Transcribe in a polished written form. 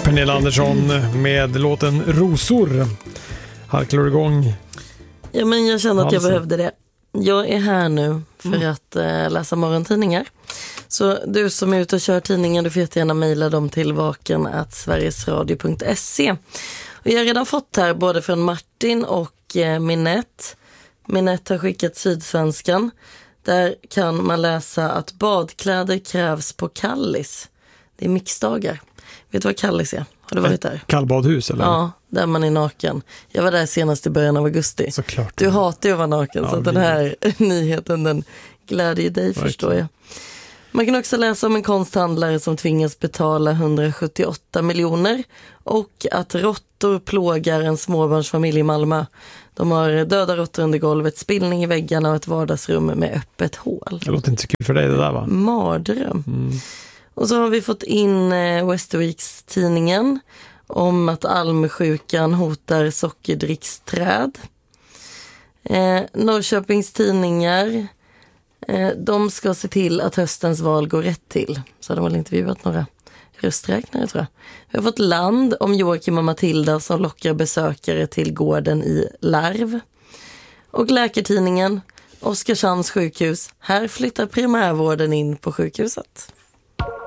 Pernilla Andersson med låten Rosor. Harklar du igång? Ja, men jag känner att jag behövde det. Jag är här nu för att läsa morgontidningar. Så du som är ute och kör tidningen, du får jättegärna mejla dem till vaken@sverigesradio.se. Och jag har redan fått här både från Martin och Minette. Minette har skickat Sydsvenskan. Där kan man läsa att badkläder krävs på Kallis. Det är mixdagar. Vet du vad Kallis är? Har du varit där? Kallbadhus eller? Ja, där man är naken. Jag var där senast i början av augusti. Såklart. Du hatar ju att vara naken, så att den här nyheten den glädjer dig, förstår jag. Man kan också läsa om en konsthandlare som tvingas betala 178 miljoner och att råttor plågar en småbarnsfamilj i Malmö. De har döda råttor under golvet, spillning i väggarna och ett vardagsrum med öppet hål. Det låter inte så kul för dig det där, va? Mardröm. Och så har vi fått in Västerviks tidningen om att almsjukan hotar sockerdricksträd. Norrköpings tidningar, de ska se till att höstens val går rätt till. Så de har väl intervjuat några rösträknare, tror jag. Vi har fått Land om Joakim och Matilda som lockar besökare till gården i Larv. Och Läkartidningen, Oskarshamns sjukhus. Här flyttar primärvården in på sjukhuset.